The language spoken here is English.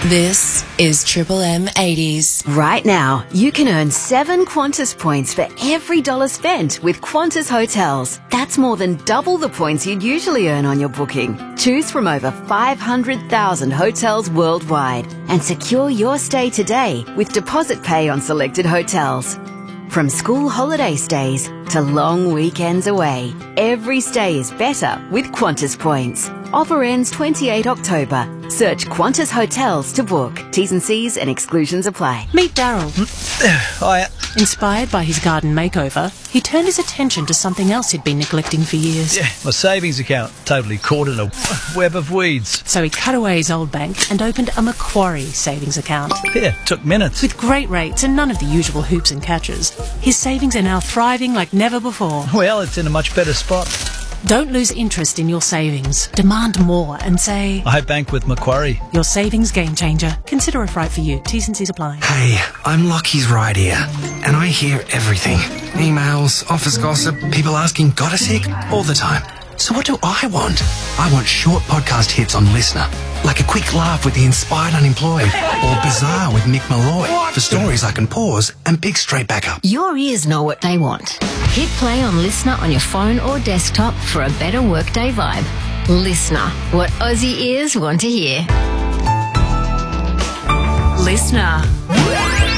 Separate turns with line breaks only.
This is Triple M 80s.
Right now, you can earn 7 Qantas points for every dollar spent with Qantas Hotels. That's more than double the points you'd usually earn on your booking. Choose from over 500,000 hotels worldwide and secure your stay today with deposit pay on selected hotels. From school holiday stays to long weekends away, every stay is better with Qantas points. Offer ends 28 October. Search Qantas Hotels to book. T's and C's and exclusions apply.
Meet Daryl.
Hiya.
Inspired by his garden makeover, he turned his attention to something else he'd been neglecting for years.
Yeah, my savings account totally caught in a web of weeds.
So he cut away his old bank and opened a Macquarie savings account.
Yeah, took minutes.
With great rates and none of the usual hoops and catches, his savings are now thriving like never before.
Well, it's in a much better spot.
Don't lose interest in your savings. Demand more and say,
I bank with Macquarie.
Your savings game changer. Consider if right for you. T's and C's apply.
Hey, I'm Lockie's right ear, and I hear everything. Emails, office gossip, people asking, got a sick? All the time. So what do I want? I want short podcast hits on Listener, like a quick laugh with the inspired unemployed, or Bizarre with Mick Malloy, for stories I can pause and pick straight back up.
Your ears know what they want. Hit play on Listener on your phone or desktop for a better workday vibe. Listener, what Aussie ears want to hear.
Listener.